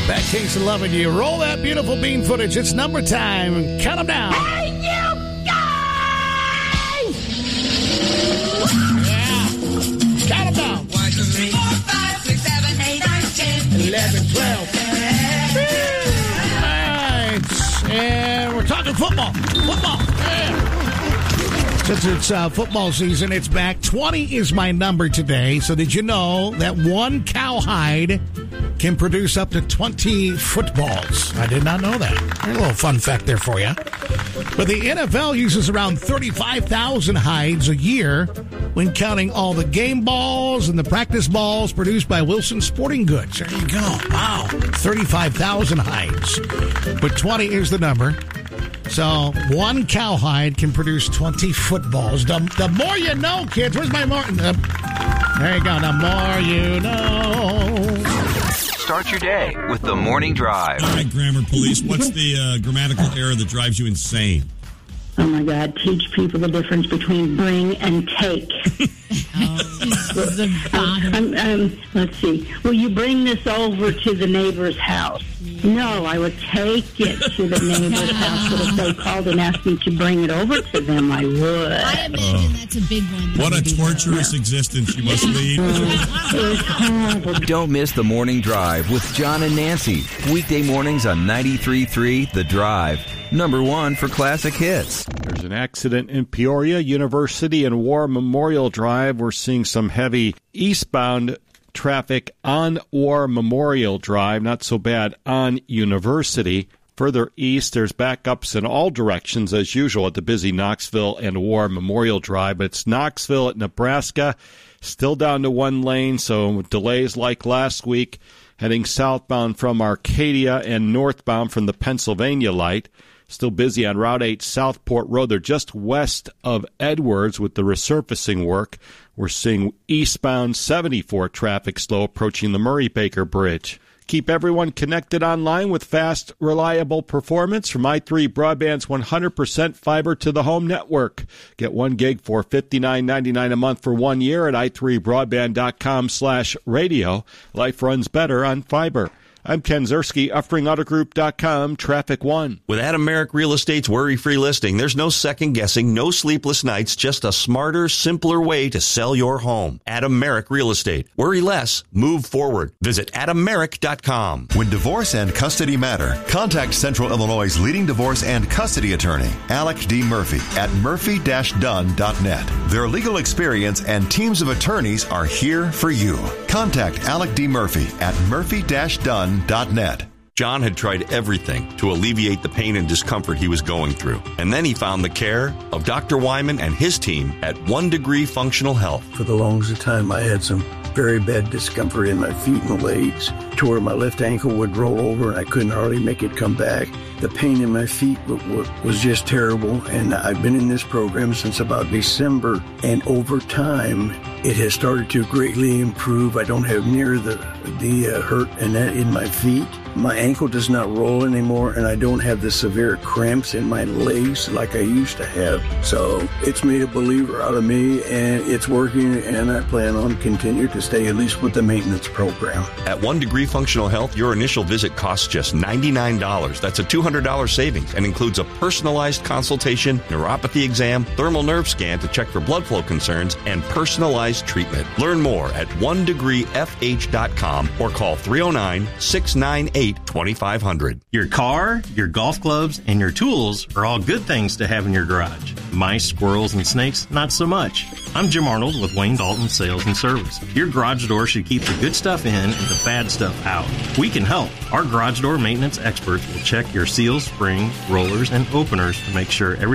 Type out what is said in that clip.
That case of loving you. Roll that beautiful bean footage. It's number time. Count them down. Hey, you guys! Yeah. Count them down. 1, 2, 3, 4, 5, 6, 7, 8, 9, 10, 11, 12. All right. And we're talking football. Football. Yeah. Since it's football season, it's back. 20 is my number today. So did you know that one cowhide can produce up to 20 footballs? I did not know that. A little fun fact there for you. But the NFL uses around 35,000 hides a year when counting all the game balls and the practice balls produced by Wilson Sporting Goods. There you go. Wow. 35,000 hides. But 20 is the number. So one cowhide can produce 20 footballs. The more you know, kids. Where's my more? There you go. The more you know. Start your day with the Morning Drive. All right, Grammar Police, what's the grammatical error that drives you insane? Oh, my God. Teach people the difference between bring and take. Let's see. Will you bring this over to the neighbor's house? No, I would take it to the neighbor's house. But if they called and asked me to bring it over to them, I would. I imagine that's a big one. What a torturous existence you must lead. It's horrible. Don't miss the Morning Drive with John and Nancy. Weekday mornings on 93.3 The Drive. Number 1 for classic hits. There's an accident in Peoria, University and War Memorial Drive. We're seeing some heavy eastbound traffic on War Memorial Drive. Not so bad on University. Further east, there's backups in all directions as usual at the busy Knoxville and War Memorial Drive. But it's Knoxville at Nebraska, still down to one lane, so delays like last week. Heading southbound from Arcadia and northbound from the Pennsylvania light. Still busy on Route 8 Southport Road. They're just west of Edwards with the resurfacing work. We're seeing eastbound 74 traffic slow approaching the Murray-Baker Bridge. Keep everyone connected online with fast, reliable performance from i3 Broadband's 100% fiber to the home network. Get 1 gig for $59.99 a month for 1 year at i3broadband.com/radio. Life runs better on fiber. I'm Ken Zerski, UffringAutoGroup.com, Traffic 1. With Adam Merrick Real Estate's worry-free listing, there's no second-guessing, no sleepless nights, just a smarter, simpler way to sell your home. Adam Merrick Real Estate. Worry less, move forward. Visit AdamMerrick.com. When divorce and custody matter, contact Central Illinois' leading divorce and custody attorney, Alec D. Murphy, at murphy-dunn.net. Their legal experience and teams of attorneys are here for you. Contact Alec D. Murphy at murphy-dunn.net. John had tried everything to alleviate the pain and discomfort he was going through. And then he found the care of Dr. Wyman and his team at 1 Degree Functional Health. For the longest time, I had some very bad discomfort in my feet and legs to where my left ankle would roll over and I couldn't hardly make it come back. The pain in my feet was just terrible, and I've been in this program since about December, and over time, it has started to greatly improve. I don't have near the hurt and that in my feet. My ankle does not roll anymore, and I don't have the severe cramps in my legs like I used to have. So it's made a believer out of me, and it's working, and I plan on continuing to stay at least with the maintenance program. At 1 Degree Functional Health, your initial visit costs just $99. That's a $200 savings and includes a personalized consultation, neuropathy exam, thermal nerve scan to check for blood flow concerns, and personalized treatment. Learn more at 1degreefh.com or call 309-698-2500. Your car, your golf clubs, and your tools are all good things to have in your garage. Mice, squirrels, and snakes, not so much. I'm Jim Arnold with Wayne Dalton Sales and Service. Your garage door should keep the good stuff in and the bad stuff out. We can help. Our garage door maintenance experts will check your seals, springs, rollers, and openers to make sure everything